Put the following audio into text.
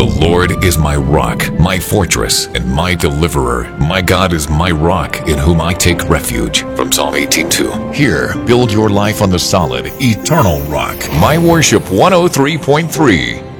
The Lord is my rock, my fortress, and my deliverer. My God is my rock, in whom I take refuge. From Psalm 18:2. Here, build your life on the solid, eternal rock. My Worship 103.3.